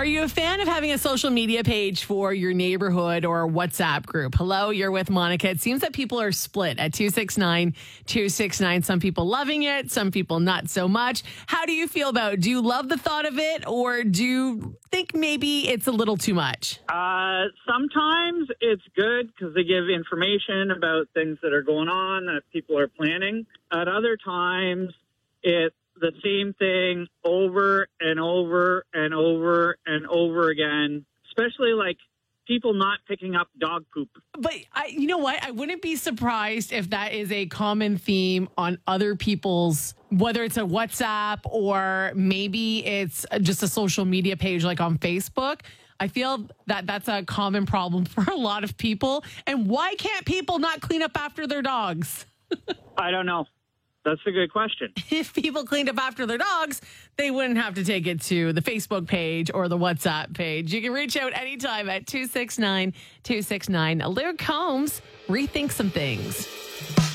Are you a fan of having a social media page for your neighborhood or WhatsApp group? Hello, you're with Monica. It seems that people are split at 269-269. Some people loving it, some people not so much. How do you feel about it? Do you love the thought of it, or do you think maybe it's a little too much? Sometimes it's good because they give information about things that are going on that people are planning. At other times, it's the same thing over and over and over and over again, especially like people not picking up dog poop. But you know what? I wouldn't be surprised if that is a common theme on other people's, whether it's a WhatsApp or maybe it's just a social media page like on Facebook. I feel that that's a common problem for a lot of people. And why can't people not clean up after their dogs? I don't know. That's a good question. If people cleaned up after their dogs, they wouldn't have to take it to the Facebook page or the WhatsApp page. You can reach out anytime at 269-269. Luke Combs, rethink some things.